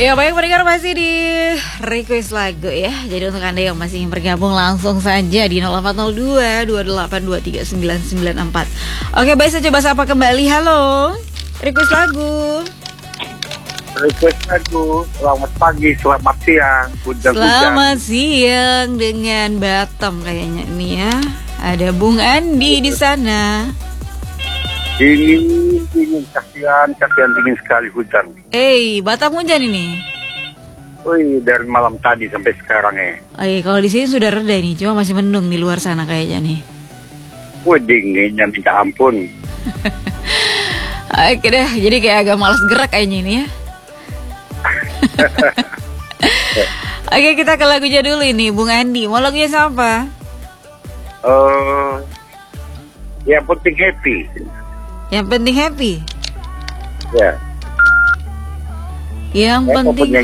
Ya baik pendengar, masih di request lagu ya. Jadi untuk Anda yang masih ingin bergabung langsung saja di 0802 28239994. Oke, baik, saya coba sapa kembali. Halo, request lagu. Request lagu. Selamat pagi, selamat siang, hujan-hujan. Selamat siang dengan Batam kayaknya nih ya. Ada Bung Andi di sana. Dingin, kasihan dingin sekali hujan. Batam hujan ini. Wih, dari malam tadi sampai sekarang ya. Kalau di sini sudah reda nih, cuma masih mendung di luar sana kayaknya nih. Wih, dinginnya minta ampun. Oke deh, jadi kayak agak malas gerak kayaknya ini ya. Oke, kita ke lagunya dulu ini, Bung Andi. Mau lagunya siapa? Yang penting happy. Yang penting happy. Ya. Yang penting.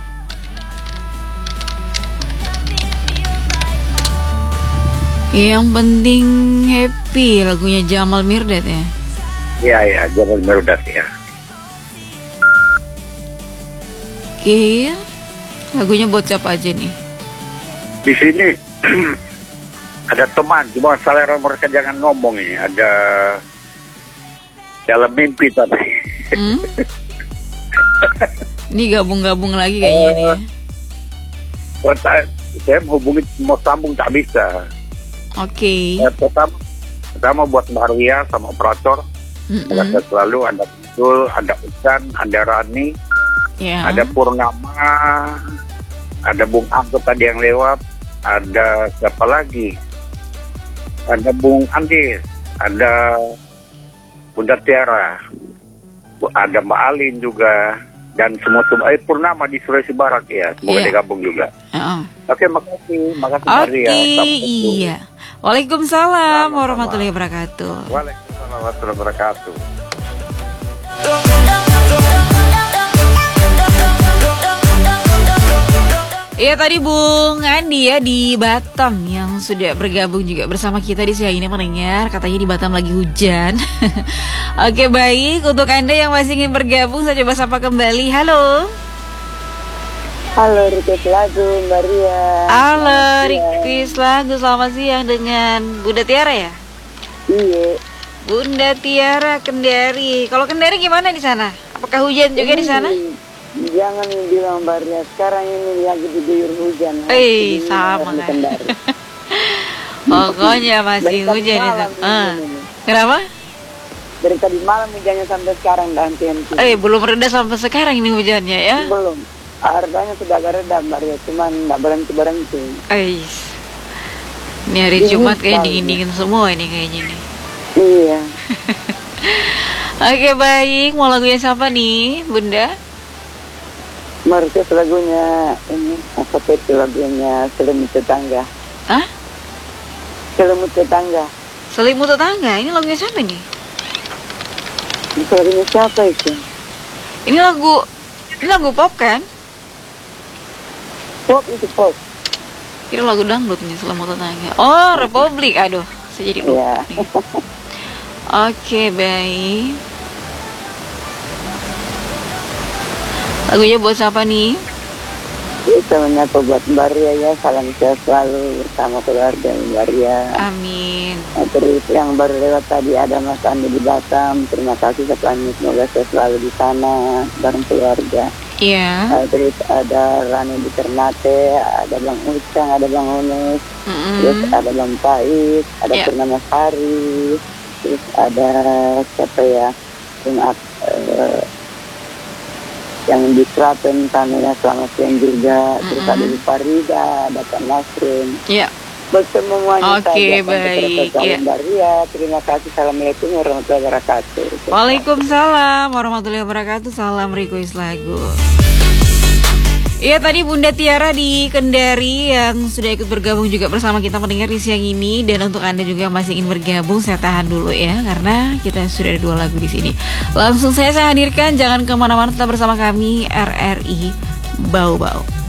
Yang penting happy, lagunya Jamal Mirdad ya. Iya, Jamal Mirdad ya. Oke, lagunya buat siapa aja nih? Di sini ada teman, cuma selera mereka jangan ngomong ini. Ada dalam mimpi tapi. Ini gabung-gabung lagi kayaknya nih. Saya menghubungi mau sambung tak bisa. Oke. Pertama buat Mbak Ria sama operator. Ada selalu, ada Betul, ada Ucan, ada Rani, ada Purnama, ada Bung Angkut tadi yang lewat, ada siapa lagi? Ada Bung Andis, ada Bunda Tiara, ada Mbak Alin juga, dan semua Purnama di Sulawesi Barat ya, semoga digabung juga. Oke, makasih Mbak Ria. Iya. Waalaikumsalam warahmatullahi wabarakatuh. Waalaikumsalam warahmatullahi wabarakatuh. Iya, tadi Bung Andi ya di Batam yang sudah bergabung juga bersama kita di siang ini pendengar. Katanya di Batam lagi hujan. Oke, baik, untuk Anda yang masih ingin bergabung saya coba sapa kembali. Halo. Halo, request lagu Mbak Ria. Halo, request lagu. Selamat siang dengan Bunda Tiara ya? Iya. Bunda Tiara, Kendari. Kalau Kendari gimana di sana? Apakah hujan juga di sana? Jangan bilang Mbak Ria, sekarang ini lagi diguyur hujan. Sama kan. Pokoknya masih hujan di sana. Kenapa? Dari tadi malam hujannya sampai sekarang dan henti-henti. Belum reda sampai sekarang ini hujannya ya? Belum. Harganya sudah agak reda Mbak Ria, cuman nggak berhenti. Ini hari Jumat kayak dingin-dingin semua ini kayaknya nih. Iya. Oke, baik, mau lagunya siapa nih Bunda? Mereka lagunya ini apa itu lagunya Selimut Tetangga. Hah? Selimut Tetangga. Selimut Tetangga, ini lagunya siapa nih? Lagunya siapa itu? Ini lagu pop kan? Pop itu pop. Ini lagu dangdut nih, Selimut Tetangga. Oh, Republik. Aduh, saya jadi lupa. Oke, baik. Lagunya buat siapa nih? Kita menyapa buat Mbak Ria ya. Salam sehat selalu bersama keluarga Mbak Ria. Amin. Terus yang baru lewat tadi ada Mas Andi di Batam. Terima kasih semuanya. Semoga sehat selalu di sana bareng keluarga. Iya. Terus ada Rani di Ternate, ada Bang Ucang, ada Bang Unus, terus ada Bang Pais, ada Purnama Sari, terus ada siapa ya? Yang di Klaten Tamina selamat siang juga. Terus ada di Farida, ada Pak Nasrin. Iya. Buat semuanya Oke, baik. Ya. Terima kasih. Assalamualaikum warahmatullahi wabarakatuh. Waalaikumsalam warahmatullahi wabarakatuh. Salam request lagu. Iya, tadi Bunda Tiara di Kendari yang sudah ikut bergabung juga bersama kita mendengar di siang ini. Dan untuk Anda juga yang masih ingin bergabung, saya tahan dulu ya, karena kita sudah ada 2 lagu di sini. Langsung saya hadirkan, jangan kemana-mana, tetap bersama kami RRI Bau-Bau.